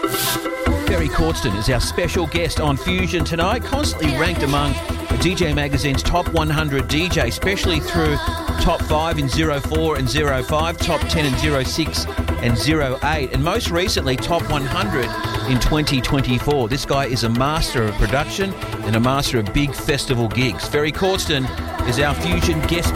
Ferry Cordston is our special guest on Fusion tonight, constantly ranked among DJ Magazine's top 100 DJ, especially through top 5 in 04 and 05, top 10 in 06 and 08, and most recently top 100 in 2024. This guy is a master of production and a master of big festival gigs. Ferry Cordston is our Fusion guest